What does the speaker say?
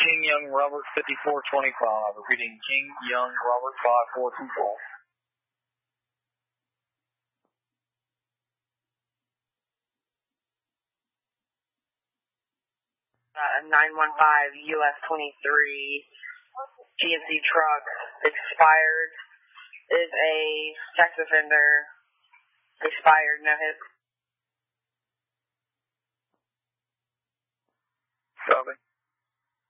King Young Robert 5425. Repeating King Young Robert 5424. 915 US 23 GMC truck expired. Is a sex offender. Expired, no hit. Copy.